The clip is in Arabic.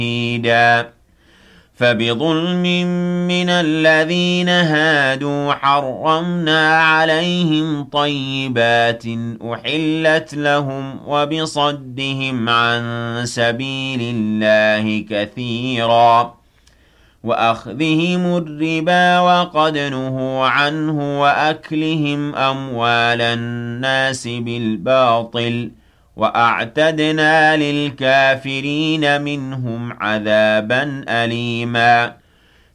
فبظلم من الذين هادوا حرمنا عليهم طيبات أحلت لهم وبصدهم عن سبيل الله كثيرا وأخذهم الربا وقد نهوا عنه وأكلهم أموال الناس بالباطل وأعتدنا للكافرين منهم عذابا أليما